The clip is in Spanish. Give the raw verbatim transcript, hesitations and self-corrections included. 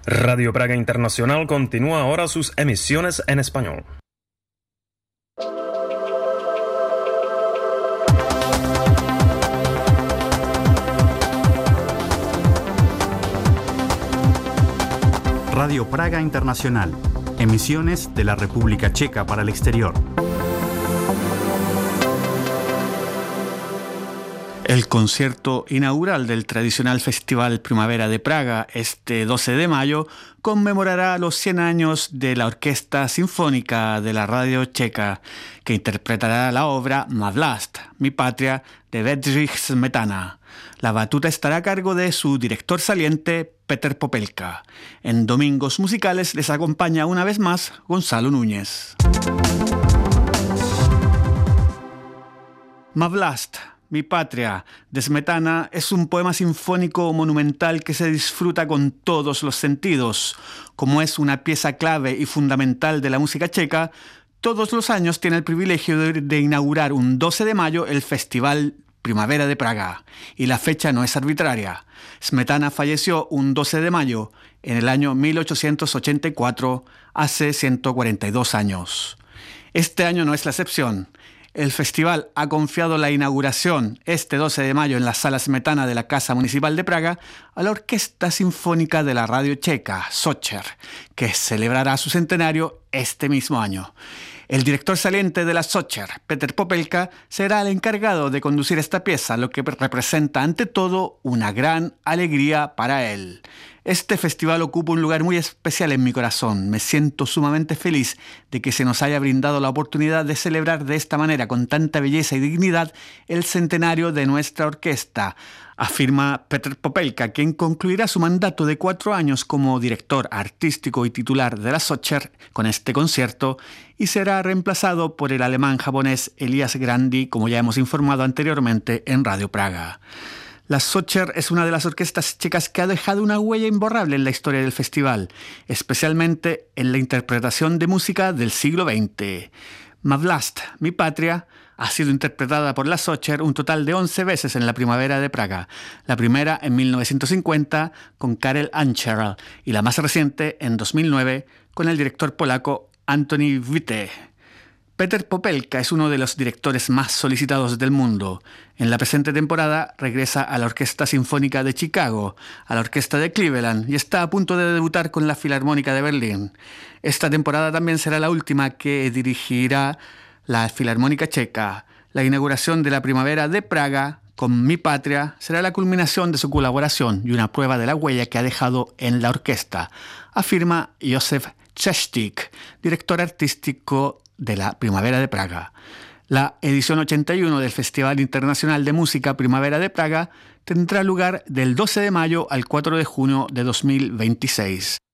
Radio Praga Internacional continúa ahora sus emisiones en español. Radio Praga Internacional, emisiones de la República Checa para el exterior. El concierto inaugural del tradicional Festival Primavera de Praga, este doce de mayo, conmemorará los cien años de la Orquesta Sinfónica de la Radio Checa, que interpretará la obra Má vlast, Mi patria, de Bedřich Smetana. La batuta estará a cargo de su director saliente, Petr Popelka. En Domingos Musicales les acompaña una vez más Gonzalo Núñez. Má vlast, Mi patria, de Smetana, es un poema sinfónico monumental que se disfruta con todos los sentidos. Como es una pieza clave y fundamental de la música checa, todos los años tiene el privilegio de, de inaugurar un doce de mayo el Festival Primavera de Praga. Y la fecha no es arbitraria. Smetana falleció un doce de mayo en el año mil ochocientos ochenta y cuatro, hace ciento cuarenta y dos años. Este año no es la excepción. El festival ha confiado la inauguración este doce de mayo en la Sala Smetana de la Casa Municipal de Praga a la Orquesta Sinfónica de la Radio Checa, Sócher, que celebrará su centenario este mismo año. El director saliente de la Sócher, Petr Popelka, será el encargado de conducir esta pieza, lo que representa ante todo una gran alegría para él. Este festival ocupa un lugar muy especial en mi corazón. Me siento sumamente feliz de que se nos haya brindado la oportunidad de celebrar de esta manera, con tanta belleza y dignidad, el centenario de nuestra orquesta, afirma Petr Popelka, quien concluirá su mandato de cuatro años como director artístico y titular de la Sócher con este concierto y será reemplazado por el alemán-japonés Elias Grandi, como ya hemos informado anteriormente en Radio Praga. La Sócher es una de las orquestas checas que ha dejado una huella imborrable en la historia del festival, especialmente en la interpretación de música del siglo veinte. Má vlast, Mi patria, ha sido interpretada por la Sócher un total de once veces en la Primavera de Praga. La primera en mil novecientos cincuenta con Karel Ancherl y la más reciente en dos mil nueve con el director polaco Antoni Witte. Petr Popelka es uno de los directores más solicitados del mundo. En la presente temporada regresa a la Orquesta Sinfónica de Chicago, a la Orquesta de Cleveland y está a punto de debutar con la Filarmónica de Berlín. Esta temporada también será la última que dirigirá la Filarmónica Checa. La inauguración de la Primavera de Praga con Mi patria será la culminación de su colaboración y una prueba de la huella que ha dejado en la orquesta, afirma Josef Chestik, director artístico de la Primavera de Praga. La edición ochenta y uno del Festival Internacional de Música Primavera de Praga tendrá lugar del doce de mayo al cuatro de junio de dos mil veintiséis.